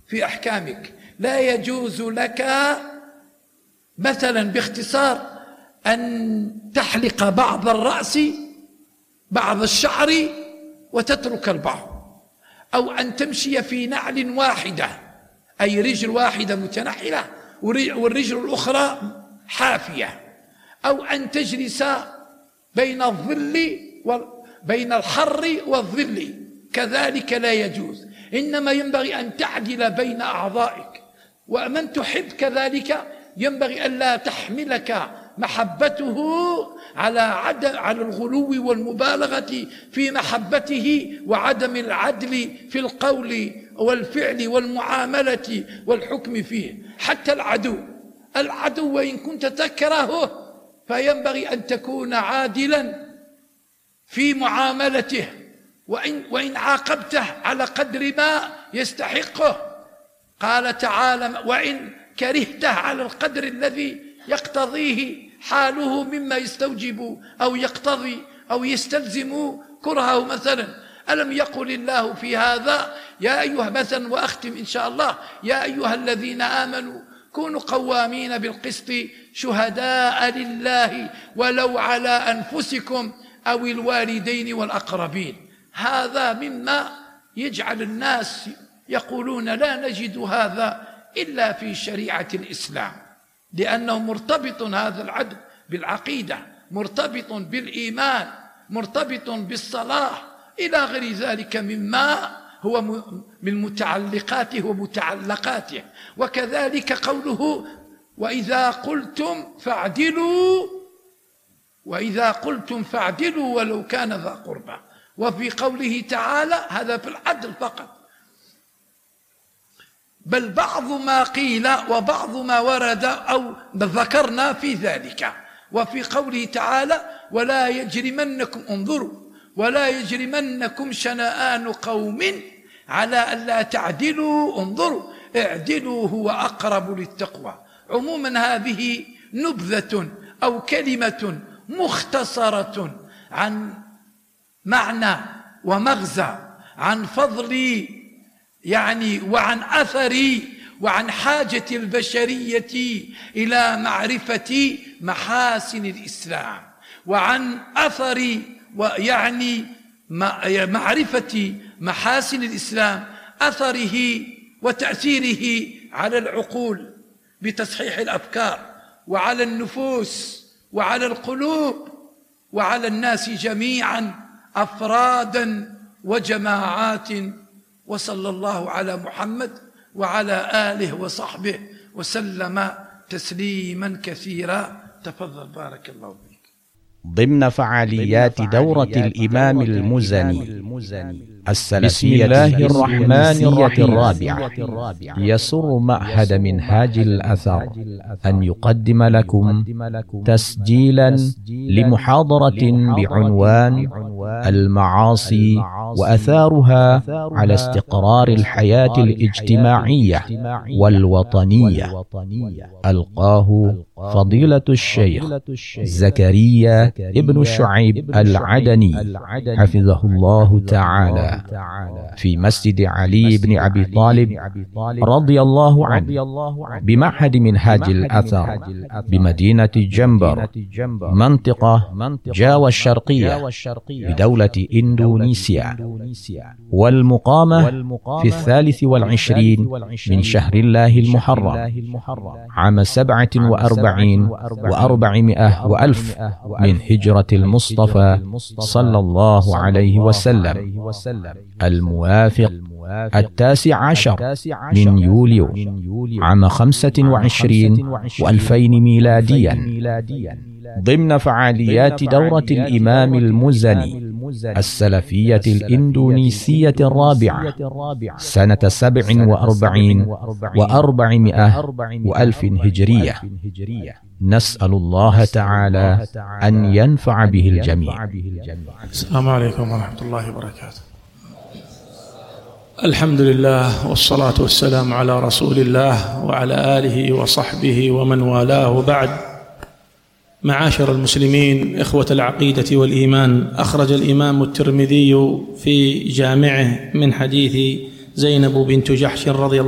في أحكامك. لا يجوز لك مثلا باختصار أن تحلق بعض الرأس، بعض الشعر، وتترك البعض، أو أن تمشي في نعل واحدة، أي رجل واحدة متنحلة والرجل الأخرى حافية، أو أن تجلس بين الحر والظل، كذلك لا يجوز. إنما ينبغي أن تعدل بين أعضائك، ومن تحب كذلك ينبغي أن لا تحملك محبته على الغلو والمبالغة في محبته وعدم العدل في القول والفعل والمعاملة والحكم فيه. حتى العدو وإن كنت تكرهه فينبغي أن تكون عادلا في معاملته، وإن عاقبته على قدر ما يستحقه. قال تعالى: وإن كرهته على القدر الذي يقتضيه حاله مما يستوجب أو يقتضي أو يستلزم كرهه مثلا. ألم يقل الله في هذا يا أيها مثلا، وأختم إن شاء الله: يا أيها الذين آمنوا كونوا قوامين بالقسط شهداء لله ولو على أنفسكم أو الوالدين والأقربين. هذا مما يجعل الناس يقولون لا نجد هذا إلا في شريعة الإسلام، لأنه مرتبط هذا العدل بالعقيدة، مرتبط بالإيمان، مرتبط بالصلاة إلى غير ذلك مما هو من متعلقاته ومتعلقاته. وكذلك قوله: وإذا قلتم فاعدلوا ولو كان ذا قربى. وفي قوله تعالى هذا في العدل فقط، بل بعض ما قيل وبعض ما ورد أو ذكرنا في ذلك. وفي قوله تعالى: ولا يجرمنكم شنآن قوم على ألا تعدلوا انظروا اعدلوا هو أقرب للتقوى. عموما هذه نبذة أو كلمة مختصرة عن معنى ومغزى، عن فضل وعن أثر وعن حاجة البشرية إلى معرفة محاسن الإسلام، وعن أثر معرفة محاسن الإسلام، أثره وتأثيره على العقول بتصحيح الأفكار، وعلى النفوس وعلى القلوب وعلى الناس جميعا أفرادا وجماعات. وصلى الله على محمد وعلى آله وصحبه وسلم تسليما كثيرا. تفضل بارك الله فيك. ضمن فعاليات دورة الإمام المزني السلفية الرحمانية الرابعة، يسر معهد منهاج الأثر أن يقدم لكم تسجيلا لمحاضرة بعنوان المعاصي وأثارها على استقرار الحياة الاجتماعية والوطنية. ألقاه فضيلة الشيخ زكريا ابن شعيب العدني حفظه الله تعالى في مسجد علي بن أبي طالب رضي الله عنه بمعهد منهاج الأثر بمدينة جنبر منطقة جاوة الشرقية بدولة إندونيسيا، والمقامة في 23 من شهر الله المحرم عام 47 و400 وألف من هجرة المصطفى صلى الله عليه وسلم، الموافق 19 من يوليو عام 25 و2000 ميلاديا، ضمن فعاليات دورة الإمام المزني السلفية الإندونيسية الرابعة سنة 47 و400 وألف هجرية. نسأل الله تعالى أن ينفع به الجميع. السلام عليكم ورحمة الله وبركاته. الحمد لله والصلاة والسلام على رسول الله وعلى آله وصحبه ومن والاه، وبعد. معاشر المسلمين إخوة العقيدة والإيمان، أخرج الإمام الترمذي في جامعه من حديث زينب بنت جحش رضي الله